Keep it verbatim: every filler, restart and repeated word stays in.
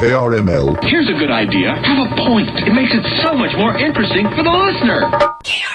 K R M L. Here's a good idea. Have a point. It makes it so much more interesting for the listener. K R M L.